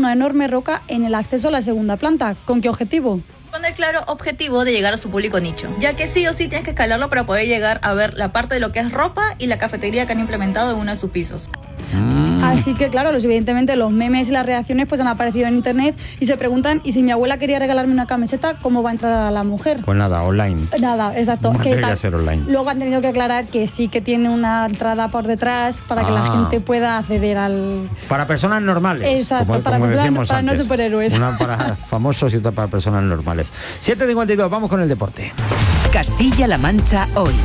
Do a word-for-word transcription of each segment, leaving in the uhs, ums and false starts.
una enorme roca en el acceso a la segunda planta. ¿Con qué objetivo? Con el claro objetivo de llegar a su público nicho, ya que sí o sí tienes que escalarlo para poder llegar a ver la parte de lo que es ropa y la cafetería que han implementado en uno de sus pisos. Mm. Así que claro, los, evidentemente los memes y las reacciones pues han aparecido en internet y se preguntan, ¿y si mi abuela quería regalarme una camiseta, cómo va a entrar a la mujer? Pues nada, online. Nada, exacto. Que tal, ser online. Luego han tenido que aclarar que sí que tiene una entrada por detrás para ah. que la gente pueda acceder al... Para personas normales. Exacto, como, para, como personas, para no superhéroes. Una para famosos y otra para personas normales. siete cincuenta y dos, vamos con el deporte. Castilla-La Mancha hoy.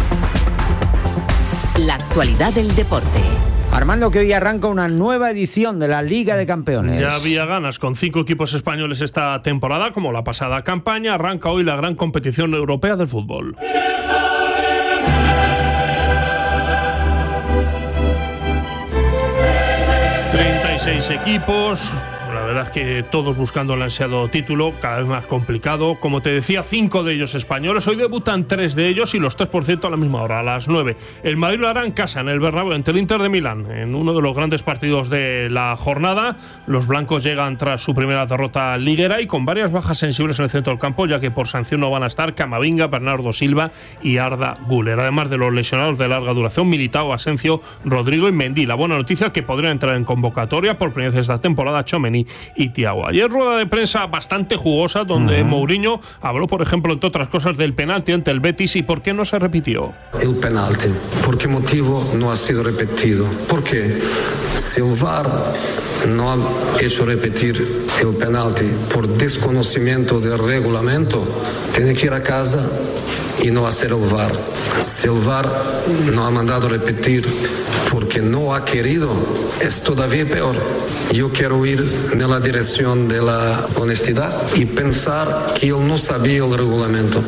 La actualidad del deporte. Armando, que hoy arranca una nueva edición de la Liga de Campeones. Ya había ganas con cinco equipos españoles esta temporada, como la pasada campaña. Arranca hoy la gran competición europea del fútbol. treinta y seis equipos. La verdad es que todos buscando el ansiado título, cada vez más complicado. Como te decía, cinco de ellos españoles. Hoy debutan tres de ellos y los tres, por cierto, a la misma hora, a las nueve. El Madrid lo hará en casa, en el Bernabéu, ante el Inter de Milán, en uno de los grandes partidos de la jornada. Los blancos llegan tras su primera derrota liguera y con varias bajas sensibles en el centro del campo, ya que por sanción no van a estar Camavinga, Bernardo Silva y Arda Güler. Además de los lesionados de larga duración, Militao, Asensio, Rodrigo y Mendy. La buena noticia es que podrían entrar en convocatoria por primera vez esta temporada Tchouaméni y Thiago. Ayer rueda de prensa bastante jugosa donde uh-huh. Mourinho habló, por ejemplo, entre otras cosas, del penalti ante el Betis y por qué no se repitió. El penalti, ¿por qué motivo no ha sido repetido? Porque si el V A R no ha hecho repetir el penalti por desconocimiento del reglamento, tiene que ir a casa y no hacer el V A R. Si el V A R no ha mandado repetir porque no ha querido, es todavía peor. Yo quiero ir en la dirección de la honestidad y pensar que él no sabía el reglamento.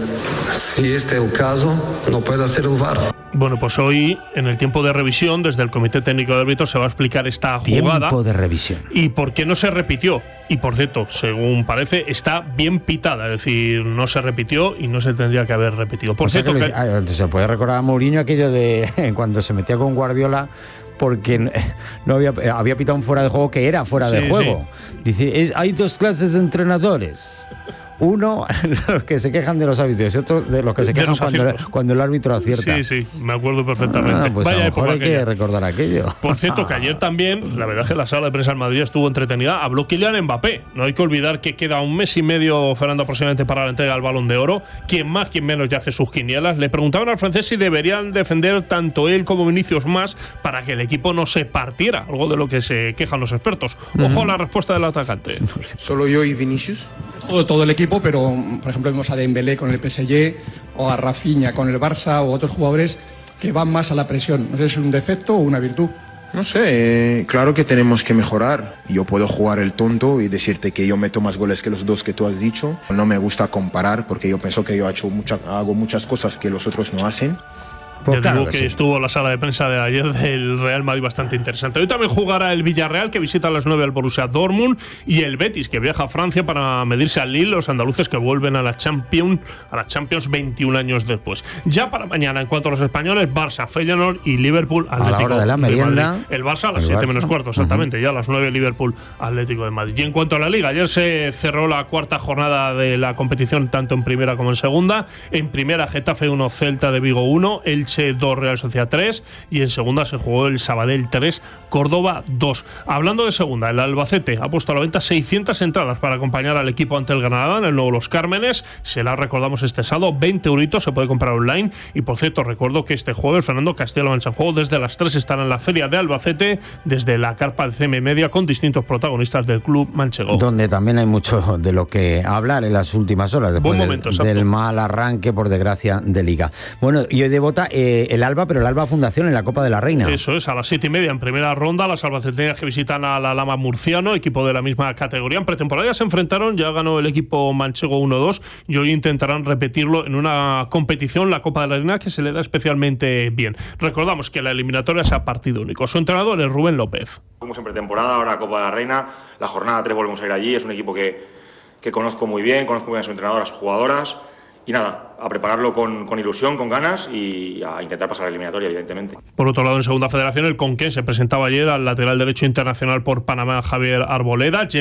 Si este es el caso, no puede hacer el V A R. Bueno, pues hoy, en el tiempo de revisión, desde el Comité Técnico de Árbitros se va a explicar esta jugada. Tiempo de revisión. Y por qué no se repitió. Y por cierto, según parece, está bien pitada. Es decir, no se repitió y no se tendría que haber repetido. Por o sea cierto, que que... le, se puede recordar a Mourinho aquello de cuando se metía con Guardiola porque no había, había pitado un fuera de juego que era fuera sí, de juego. Sí. Dice, es, hay dos clases de entrenadores. Uno, los que se quejan de los árbitros y otro de los que se quejan cuando, cuando el árbitro acierta. Sí, sí, me acuerdo perfectamente. Ah, pues Vaya a lo mejor hay aquella. que recordar aquello. Por cierto, que ayer también, la verdad es que la sala de prensa en Madrid estuvo entretenida, habló Kylian Mbappé. No hay que olvidar que queda un mes y medio, Fernando, aproximadamente para la entrega del Balón de Oro. Quien más, quien menos ya hace sus quinielas. Le preguntaban al francés si deberían defender tanto él como Vinicius más para que el equipo no se partiera, algo de lo que se quejan los expertos. Ojo uh-huh. a la respuesta del atacante. ¿Solo yo y Vinicius? Todo, todo el equipo, pero por ejemplo vemos a Dembélé con el P S G o a Rafinha con el Barça o otros jugadores que van más a la presión. No sé si es un defecto o una virtud. No sé, eh, claro que tenemos que mejorar. Yo puedo jugar el tonto y decirte que yo meto más goles que los dos que tú has dicho. No me gusta comparar porque yo pienso que yo he hecho mucha, hago muchas cosas que los otros no hacen. Pues ya claro digo que, que sí. Estuvo la sala de prensa de ayer del Real Madrid bastante interesante. Hoy también jugará el Villarreal, que visita a las nueve al Borussia Dortmund, y el Betis, que viaja a Francia para medirse al Lille, los andaluces que vuelven a la Champions, a la Champions veintiún años después. Ya para mañana, en cuanto a los españoles, Barça, Feyenoord y Liverpool, Atlético a la hora de la merienda, de el Barça a las siete menos cuarto, exactamente, uh-huh. ya a las nueve Liverpool, Atlético de Madrid. Y en cuanto a la Liga, ayer se cerró la cuarta jornada de la competición, tanto en primera como en segunda. En primera, Getafe uno, Celta de Vigo uno, Elche dos, Real Sociedad tres, y en segunda se jugó el Sabadell tres, Córdoba dos. Hablando de segunda, el Albacete ha puesto a la venta seiscientas entradas para acompañar al equipo ante el Granada en el nuevo Los Cármenes. Se la recordamos este sábado, veinte euritos, se puede comprar online. Y por cierto, recuerdo que este jueves Fernando Castilla-La Mancha en juego desde las tres estará en la feria de Albacete, desde la carpa de C M Media, con distintos protagonistas del club manchego, donde también hay mucho de lo que hablar en las últimas horas después Buen momento, del, del mal arranque, por desgracia, de Liga. Bueno, y hoy debota eh, el Alba, pero el Alba Fundación en la Copa de la Reina. Eso es, a las siete y media en primera ronda, las albaceteñas que visitan a la Lama Murciano, equipo de la misma categoría. En pretemporada ya se enfrentaron, ya ganó el equipo manchego uno dos, y hoy intentarán repetirlo en una competición, la Copa de la Reina, que se le da especialmente bien. Recordamos que la eliminatoria es a partido único. Su entrenador es Rubén López. Fuimos en pretemporada, ahora Copa de la Reina, la jornada tres volvemos a ir allí. Es un equipo que, que conozco muy bien, conozco muy bien a su entrenador, a sus jugadoras. Y nada, a prepararlo con, con ilusión, con ganas, y a intentar pasar la eliminatoria, evidentemente. Por otro lado, en segunda federación, el Conquense se presentaba ayer al lateral derecho internacional por Panamá, Javier Arboleda.